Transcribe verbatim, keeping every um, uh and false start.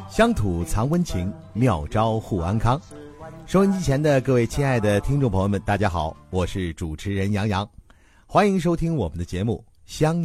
乡土藏温情，妙招护安康。收音机前的各位亲爱的听众朋友们，大家好，我是主持人杨洋，欢迎收听我们的节目《乡